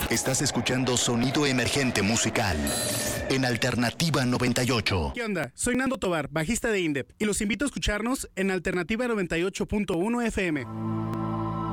Estás escuchando Sonido Emergente Musical en Alternativa 98. ¿Qué onda? Soy Nando Tobar, bajista de Indep, y los invito a escucharnos en Alternativa 98.1 FM.